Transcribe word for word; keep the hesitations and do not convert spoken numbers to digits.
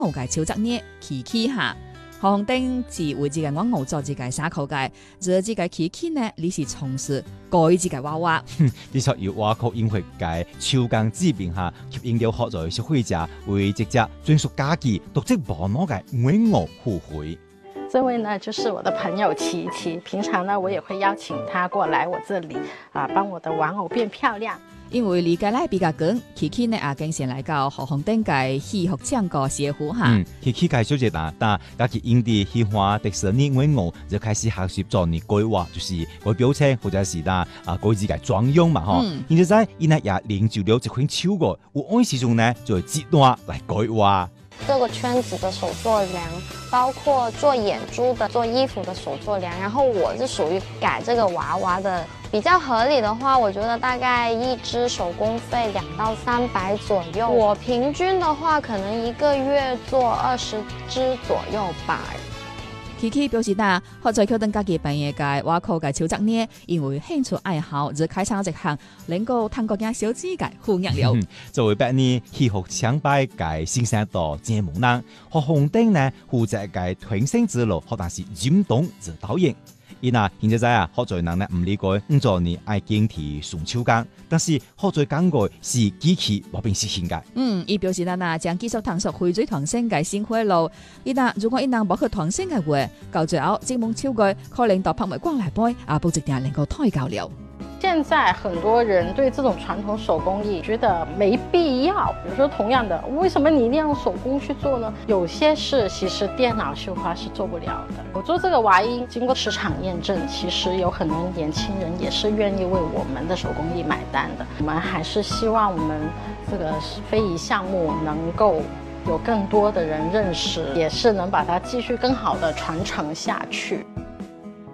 我嘅手作呢器器哈。何鴻碇是為自己玩偶做自己衫褲嘅，而自己器器呢，你是從事改自己娃娃。 的確有挖礦音樂界手工製品下，吸引了學在消費者為直接專屬家己獨自無腦嘅玩偶互惠。 這位呢，就是我的朋友琪琪，平常呢，我也會邀請她過來我這裡啊，幫我的玩偶變漂亮。 因為理解咧比較緊，琪琪呢也經常來到何鴻碇嘅戲學唱歌協會哈。 嗯，琪琪介紹一下，但家己因地喜歡迪士尼玩偶，就開始學習做呢改畫，就是改表情或者是啦啊改自己裝樣嘛吼。現在在伊呢也練就了一款手個，有按時鐘呢就截斷來改畫。 這個圈子的手作梁，包括做眼珠的、做衣服的手作梁，然後我是屬於改這個娃娃的。比較合理的話，我覺得大概一支手工費兩到三百左右。我平均的話，可能一個月做二十支左右吧。 琪琪表示啦，學在佢等家己畢業嘅挖礦嘅手作呢，因為興趣愛好而開創一項能夠通過嘅小資嘅副業了。 作為百年戲學唱拜嘅新生代節目人，何鴻碇呢負責嘅傳承之路，或者是認同之導演。伊嗱現在在啊，學在人呢唔理解，唔做你愛堅持順手工，但是學在講嘅是機器冇變實現嘅。 嗯，伊表示啦嗱，將技術探索回追團升嘅新回路。伊嗱，如果伊能冇去團升嘅話，到最後節目超過可能到拍賣光嚟杯，啊，不一定能夠推高了。 現在很多人對這種傳統手工藝覺得沒必要，比如說同樣的，為什麼你一定要用手工去做呢？有些事其實電腦繡花是做不了的。我做這個娃衣經過市場驗證，其實有很多年輕人也是願意為我們的手工藝買單的。我們還是希望我們這個非遺項目能夠有更多的人認識，也是能把它繼續更好的傳承下去。